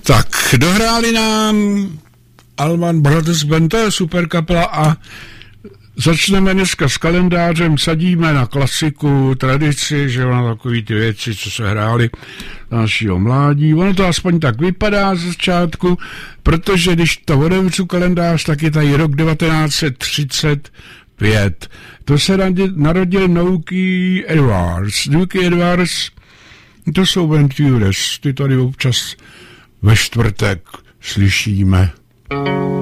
Tak, dohráli nám Allman Brothers Band, to je super kapela a začneme dneska s kalendářem, sadíme na klasiku, tradici, že na takový ty věci, co se hrály našeho mládí. Ono to aspoň tak vypadá ze začátku, protože když to odevřu kalendář, tak je tady rok 1935. To se narodil Nuky Edwards. Nuky Edwards, to jsou Ventures, ty tady občas ve čtvrtek slyšíme.